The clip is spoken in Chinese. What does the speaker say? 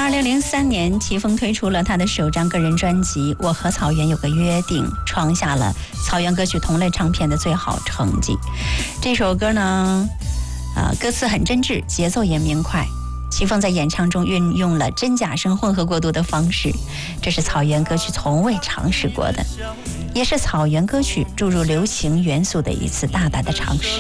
2003年，齐峰推出了他的首张个人专辑《我和草原有个约定》，创下了草原歌曲同类唱片的最好成绩。这首歌呢，歌词很真挚，节奏也明快。齐峰在演唱中运用了真假声混合过渡的方式，这是草原歌曲从未尝试过的，也是草原歌曲注入流行元素的一次大胆的尝试。